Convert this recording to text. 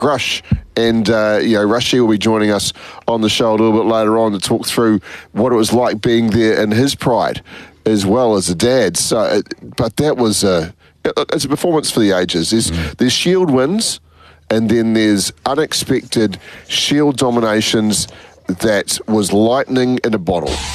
Grush. And, Rushy will be joining us on the show a little bit later on to talk through what it was like being there in his pride as well as a dad. So, but that was it's a performance for the ages. There's Shield wins, and then there's unexpected Shield dominations that was lightning in a bottle.